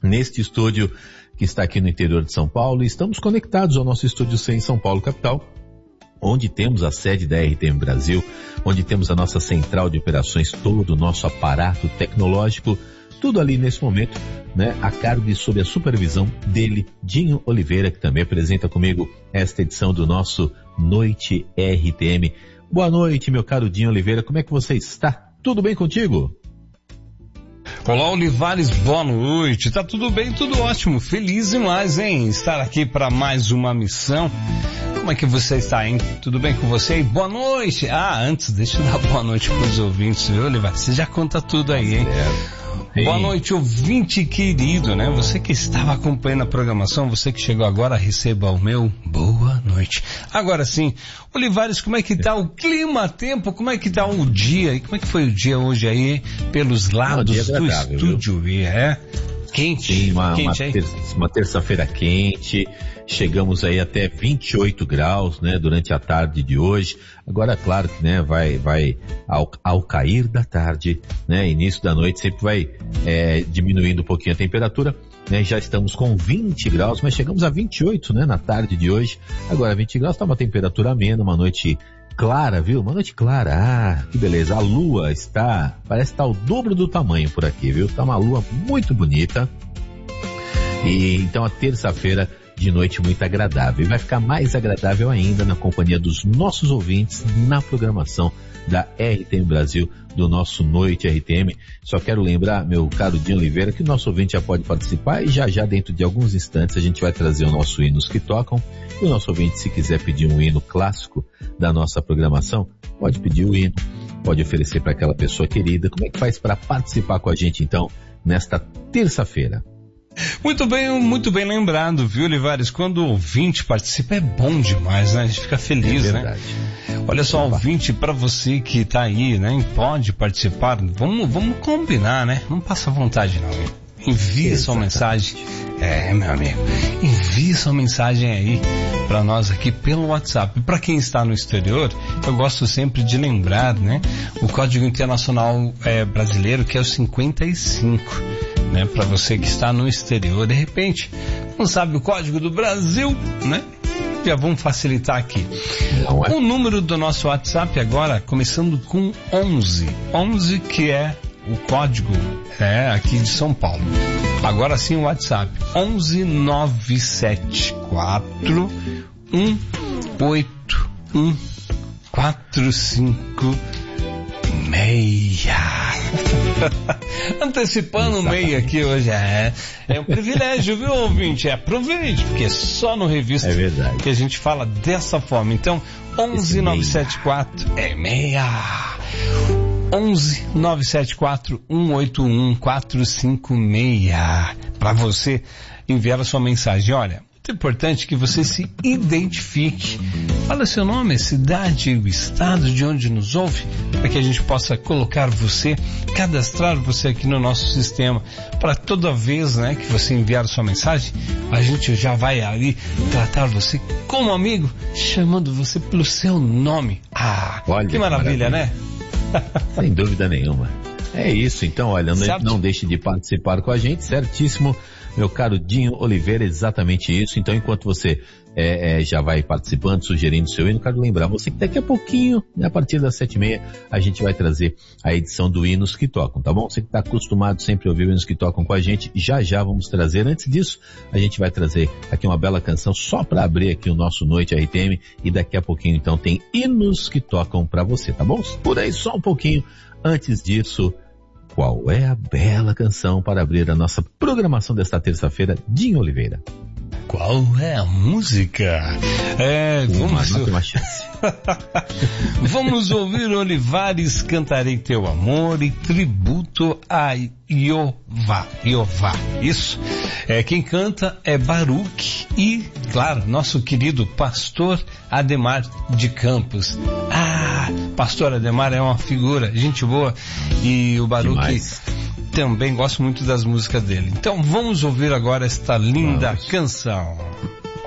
neste estúdio que está aqui no interior de São Paulo. E estamos conectados ao nosso estúdio C em São Paulo, capital, onde temos a sede da RTM Brasil, onde temos a nossa central de operações, todo o nosso aparato tecnológico, tudo ali nesse momento, né, a cargo e sob a supervisão dele, Dinho Oliveira, que também apresenta comigo esta edição do nosso Noite RTM. Boa noite, meu caro Dinho Oliveira, como é que você está? Tudo bem contigo? Olá, Olivares, boa noite. Tá tudo bem, tudo ótimo. Feliz demais, hein? Estar aqui para mais uma missão. Como é que você está, hein? Tudo bem com você? Boa noite. Antes, deixa eu dar boa noite pros ouvintes, viu, Olivares? Você já conta tudo aí, hein? Boa noite, ouvinte querido, né? Você que estava acompanhando a programação, você que chegou agora, receba o meu boa noite. Agora sim, Olivares, como é que tá o clima, tempo, como é que tá o dia? E como é que foi o dia hoje aí, pelos lados do estúdio? Quente, sim, quente, uma terça-feira quente, chegamos aí até 28 graus, né, durante a tarde de hoje. Agora, claro que, né, vai ao cair da tarde, né, início da noite, sempre vai diminuindo um pouquinho a temperatura, né, já estamos com 20 graus, mas chegamos a 28, né, na tarde de hoje. Agora 20 graus, tá uma temperatura amena, uma noite clara, viu? Uma noite clara. Que beleza. A lua parece estar o dobro do tamanho por aqui, viu? Tá uma lua muito bonita. E então a terça-feira de noite muito agradável. E vai ficar mais agradável ainda na companhia dos nossos ouvintes na programação da RTM Brasil, do nosso Noite RTM. Só quero lembrar, meu caro Dinho Oliveira, que o nosso ouvinte já pode participar e já dentro de alguns instantes a gente vai trazer o nosso Hinos que Tocam. E o nosso ouvinte, se quiser pedir um hino clássico da nossa programação, pode pedir o hino, pode oferecer para aquela pessoa querida. Como é que faz para participar com a gente então nesta terça-feira? Muito bem lembrado, viu, Olivares? Quando o ouvinte participa é bom demais, né? A gente fica feliz, né? Olha só, ouvinte, para você que tá aí, né? Pode participar, vamos combinar, né? Não passa vontade não, hein? Envie sua mensagem. Meu amigo, envie sua mensagem aí para nós aqui pelo WhatsApp. Para quem está no exterior, eu gosto sempre de lembrar, né? O Código Internacional brasileiro, que é o 55. Né, para você que está no exterior, de repente não sabe o código do Brasil, né? Já vamos facilitar aqui. O número do nosso WhatsApp agora, começando com 11, que é o código aqui de São Paulo. Agora sim o WhatsApp, 11974 181 456. Antecipando o meio aqui hoje. É um privilégio, viu, ouvinte? Aproveite, porque é só no Revista que a gente fala dessa forma. Então, 11974 11974 181 456 para você enviar a sua mensagem. Olha, muito importante que você se identifique. Fala seu nome, a cidade, o estado de onde nos ouve, para que a gente possa colocar você, cadastrar você aqui no nosso sistema, para toda vez, né, que você enviar a sua mensagem, a gente já vai ali tratar você como amigo, chamando você pelo seu nome. Olha, que maravilha, né? Sem dúvida nenhuma. É isso, então, olha, não deixe de participar com a gente, certíssimo, meu caro Dinho Oliveira, exatamente isso. Então, enquanto você já vai participando, sugerindo o seu hino, quero lembrar você que daqui a pouquinho, a partir das 7h30, a gente vai trazer a edição do Hinos que Tocam, tá bom? Você que está acostumado sempre a ouvir o Hinos que Tocam com a gente, já vamos trazer. Antes disso, a gente vai trazer aqui uma bela canção só para abrir aqui o nosso Noite RTM, e daqui a pouquinho, então, tem Hinos que Tocam para você, tá bom? Por aí, só um pouquinho. Antes disso, qual é a bela canção para abrir a nossa programação desta terça-feira, Dinho Oliveira? Qual é a música? Vamos ter uma chance. Vamos ouvir Olivares, Cantarei Teu Amor, e tributo a Iová. Isso. Quem canta é Baruque e, claro, nosso querido pastor Ademar de Campos. Pastor Ademar é uma figura, gente boa, e o Baruque também gosto muito das músicas dele. Então vamos ouvir agora esta linda canção.